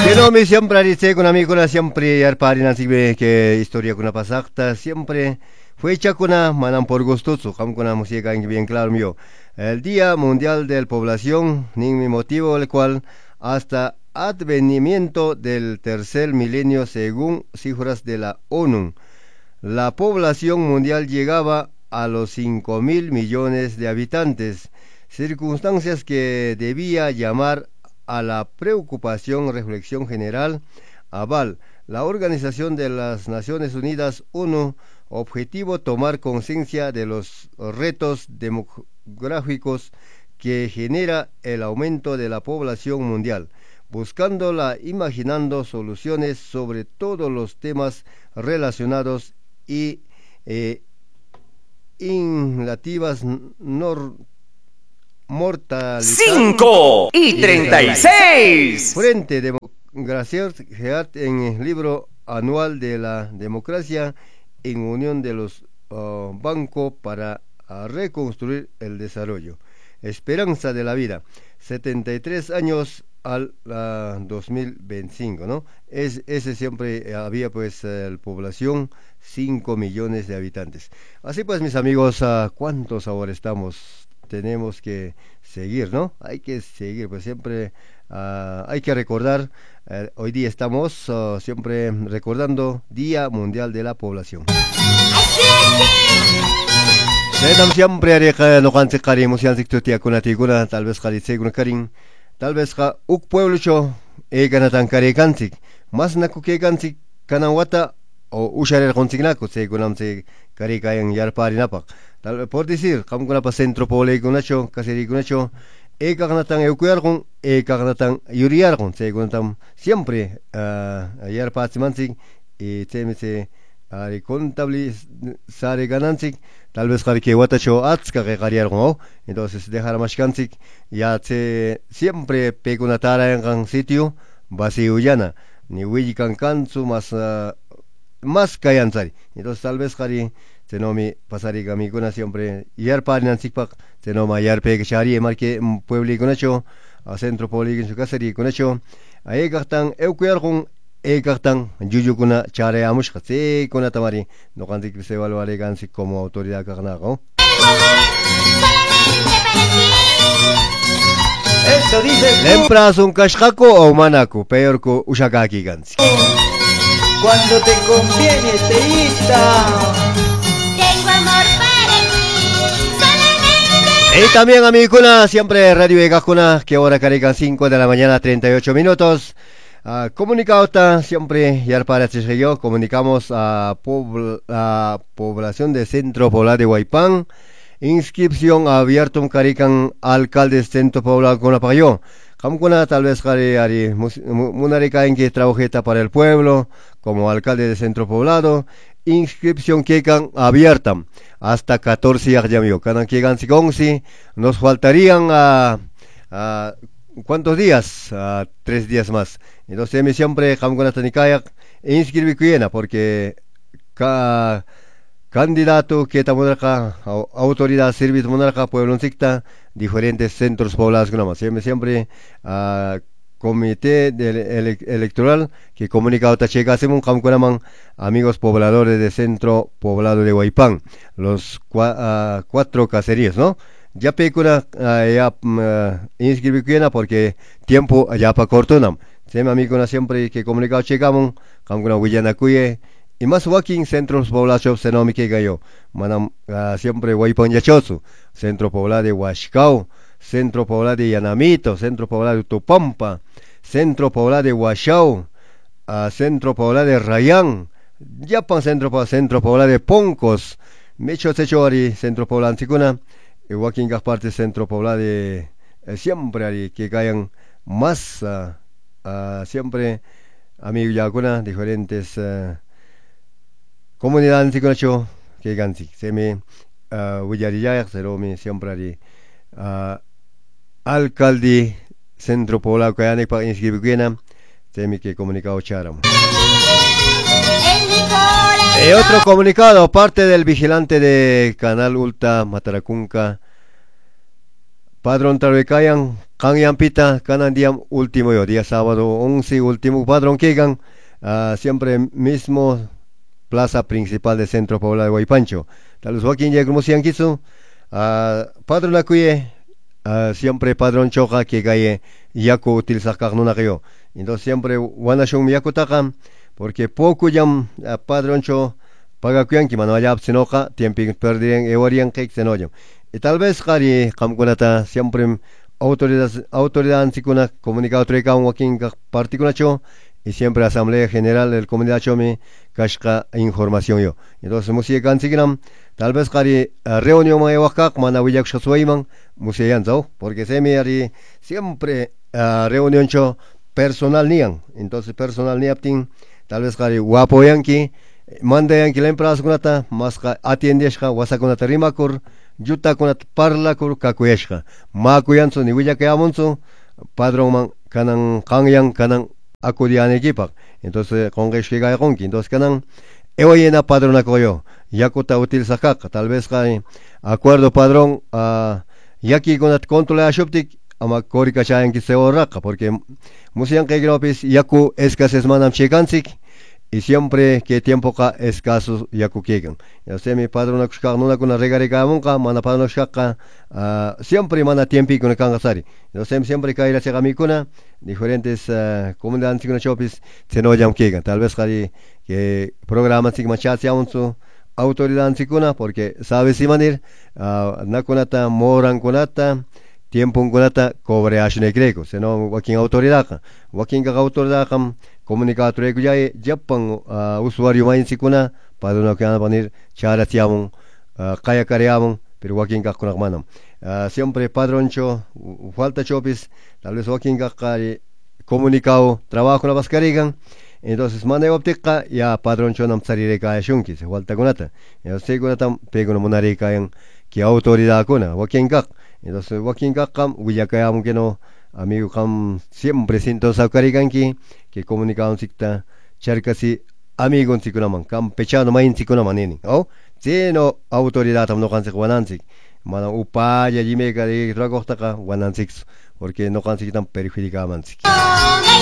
Pero mi siempre dice con amigos siempre yarpari así que historia con pasacta siempre fue hecha con manan por gustoso como con música en bien claro mío. El Día Mundial de la Población, ni mi motivo el cual hasta advenimiento del tercer milenio según cifras de la ONU, la población mundial llegaba a los 5.000 millones de habitantes, circunstancias que debía llamar a la preocupación, reflexión general, aval, la Organización de las Naciones Unidas, ONU, objetivo tomar conciencia de los retos demográficos que genera el aumento de la población mundial, buscándola, imaginando soluciones sobre todos los temas relacionados y inlativas mortalidad 5:36 frente democracia en el libro anual de la democracia en unión de los bancos para reconstruir el desarrollo. Esperanza de la vida, 73 años al 2025, ¿no? Ese siempre había pues la población 5 millones de habitantes. Así pues, mis amigos, ¿cuántos ahora estamos? Tenemos que seguir, ¿no? Hay que seguir, pues siempre hay que recordar. Hoy día estamos siempre recordando Día Mundial de la Población. Siempre haré no canse carimos y antes tutia con atiguna tal vez carice con carin tal vez uk pueblo cho ganatan care cansik más naku que cansik kanawata o usharer consignaco se gunamse care kayan yar parinapak tal vez por decir como con pa centro pole con nacho caseri con nacho ganatan eukuar con ganatan yuriar con se gunatam siempre yar patsimansik y temese ari contabilis sare ganansik tal vez que watacho atska que gariar entonces dejar más cansik ya se siempre pega una tara en sitio vacío llana ni huyi cansu más kayansari entonces tal vez se no me pasaría amiguna siempre yar parinansik pak se no ma yar pega shari marque pueblo conacho a centro poli en su caseri conacho ahí gastan eucuar con cartan yuyukuna chare amush khase kuna tamari no kanti que se evaluare gansi como autoridad carnago. Eso dice Lempras un kashkaku o manaku peor que ushakaki gansi. Cuando te conviene teísta. Tengo amor para ti solamente. Y también amiguna siempre radio Egakuna que ahora cargan 5 de la mañana 38 minutos. Comunicado siempre, ya para yo, comunicamos a población de Centro Poblado de Huaypán, inscripción abierta un carican alcalde de Centro Poblado con apoyo. Kamkuna tal vez munarica en que trabajeta para el pueblo, como alcalde de Centro Poblado, inscripción que abierta hasta 14 años. Cada que gan 11, nos faltarían ¿cuántos días? 3 días más. Entonces me siempre inscribí porque candidato que está monarca, autoridad servicio monarca, pueblo secta, diferentes centros poblados que más. Siempre comité electoral que comunicado tacheca hacemos amigos pobladores de centro poblado de Huaypán, los 4 caserías, ¿no? Ya pecuna ya inscribí porque tiempo ya para cortonam. Se me amigo siempre que comunicado llegamos, como Villana Cuye y más walking centros poblados se no me queda yo. Manam siempre Huaypán Yachosu, centro poblado de Huashcao, centro poblado de Yanamito, centro poblado de Tupampa, centro poblado de Huashao, centro poblado de Rayán, Yapan centro poblado de Poncos, Mecho Sechori, centro poblado Anticuna. Igual que en parte centro poblado de siempre hay que cayan más siempre amigos ya con diferentes comunidades que gansi se me huyariya se siempre hay alcalde centro poblado que hay para inscribir se me que comunicado charam. Otro comunicado, parte del vigilante de Canal Ulta Mataracunca, padrón tarvekayan kanyan pita kanan día último yo día sábado 11 último padrón kegan siempre mismo plaza principal del centro poblado de Guaypancho tal vez Joaquín ya como sian quiso padrón acuye siempre padrón choca que gaye yaku utilizar carnuna yo entonces siempre wanashun yaku takam porque poco jam padrón cho paga kuyan ki mano allá sinoka tiempo perdirían ewarían que senoyam y tal vez cari camconata siempre autoridad sikuna comunicado treca un Joaquín particular y siempre asamblea general del comunidad chomi kashka información yo entonces música cansigram tal vez cari reunión mai wakak mana wiyak shasuiman musiyan zau porque se me ari siempre reunión cho personal nian entonces personal niaptin tal vez cari guapo yanki manda yanki la empresa kunata mas atiendeshka wasakunata rimakur yuta kunata parlakur kakuyeshka makuyanso ni wiyak yamonso padrón man kanan kanyan kanan acudían equipa entonces con que llega conqui entonces canan llena padrón acoyo yakuta utiliza caca tal vez hay acuerdo padrón yaki con controla shoptik ama korika chayan que se ahorraca porque musian que gropis yaku escasez manam chekansik y siempre que tiempo ka escasos yaku kegan ya se mi padrón akushka nuna kuna regarega munka mana padrón shaka siempre mana tiempi con kangasari yo siempre cae la mi kuna diferentes comunidades signa chopis se no jam kegan tal vez cari que programas sigma chat ya unso autoridad sikuna porque sabe si manir nakunata moran kunata tiempo kunata cobre ashne greco se no wakin autoridad kam comunicador ya japan usuario main sikuna padrón que van a poner chara siamon kaya kareamon pero wakin kakuna manam siempre padroncho falta chopis tal vez Joaquín Gakari comunicado trabajo na bascarigan entonces mane optica ya padroncho nam sarire kaya shunki se falta kunata ya se kunata pego no monari kayan que autoridad kuna Joaquín Gak entonces Joaquín Gakam uyakaya no amigo kam siempre siento sakarigan que comunicado sikta charcasi amigo sikuna man kam pechano main sikuna manini oh no autoridad tam no kan se wanansik mana upaya jimeka de tragohtaka 16 porque no consigan perjudicaban.